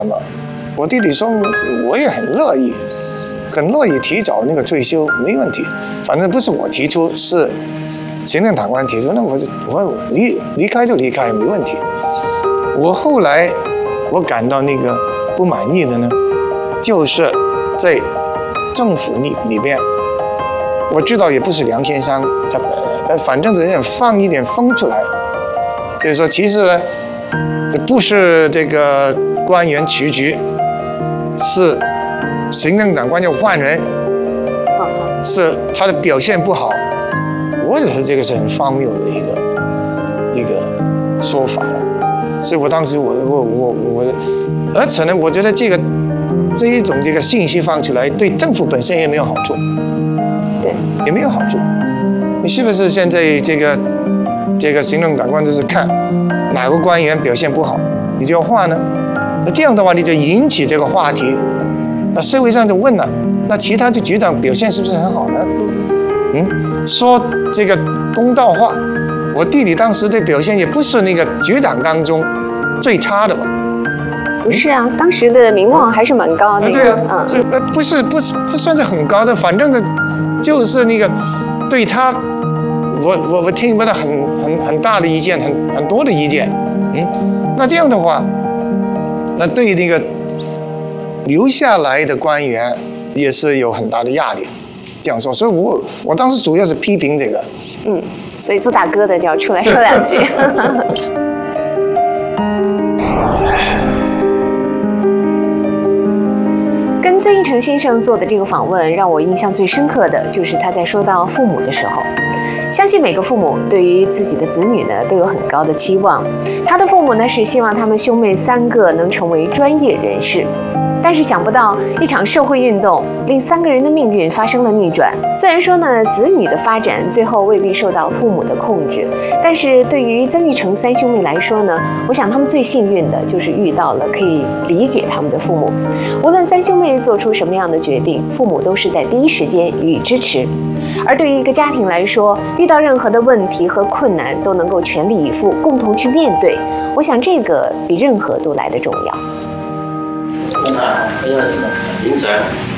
我弟弟说，我也很乐意提早那个退休，没问题。反正不是我提出，是行政长官提出，那我离开就离开，没问题。我后来我感到那个不满意的呢，就是在政府里边，我知道也不是梁先生他反正人家放一点风出来，就是说其实呢，不是这个官员辞职，是行政长官要换人，是他的表现不好。我觉得这个是很荒谬的一个说法了。所以我当时而且呢，我觉得这一种这个信息放出来，对政府本身也没有好处， 对， 也没有好处。你是不是现在这个行政长官就是看哪个官员表现不好，你就要换呢？那这样的话，你就引起这个话题，那社会上就问了，那其他的局长表现是不是很好呢？说这个公道话，我弟弟当时的表现也不是那个局长当中最差的吧？ 不是啊，当时的名望还是蛮高的。 对啊，不算是很高的，反正呢，就是那个对他，我听不到很大的意见，很多的意见。那这样的话，那对那个留下来的官员也是有很大的压力。这样说，所以我当时主要是批评这个。 所以做大哥的就要出来说两句。跟曾铉成先生做的这个访问，让我印象最深刻的就是他在说到父母的时候。相信每个父母对于自己的子女呢都有很高的期望。他的父母呢是希望他们兄妹3个能成为专业人士。但是想不到，一场社会运动令3个人的命运发生了逆转。虽然说呢，子女的发展最后未必受到父母的控制，但是对于曾铉成3兄妹来说呢，我想他们最幸运的就是遇到了可以理解他们的父母。无论3兄妹做出什么样的决定，父母都是在第一时间予以支持。而对于一个家庭来说，遇到任何的问题和困难都能够全力以赴，共同去面对。我想这个比任何都来得重要。 因為平常